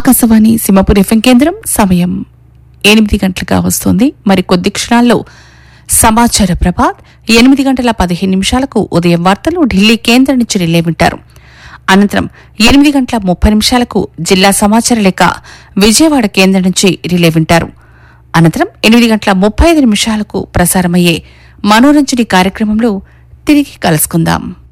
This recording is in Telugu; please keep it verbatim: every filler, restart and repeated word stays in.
ఆకాశవాణి సింహపూర్ ఎఫ్ఎం కేంద్రం. సమయం ఎనిమిది గంటలుగా వస్తుంది. మరి కొద్ది క్షణాల్లో సమాచార ప్రభాత్. ఎనిమిది గంటల పదిహేను నిమిషాలకు ఉదయం వార్తలు ఢిల్లీ కేంద్రం నుంచి రిలే వింటారు. అనంతరం ఎనిమిది గంటల ముప్పై నిమిషాలకు జిల్లా సమాచార లేఖ విజయవాడ కేంద్రం నుంచి రిలే వింటారు. అనంతరం ఎనిమిది గంటల ముప్పై ఐదు నిమిషాలకు ప్రసారమయ్యే మనోరంజని కార్యక్రమంలో తిరిగి కలుసుకుందాం.